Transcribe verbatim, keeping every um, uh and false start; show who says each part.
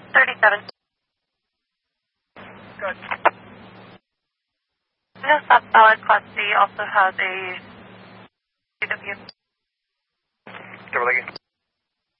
Speaker 1: thirty-seven.
Speaker 2: Good.
Speaker 1: No South Ballard Class C also has a C W.
Speaker 2: Double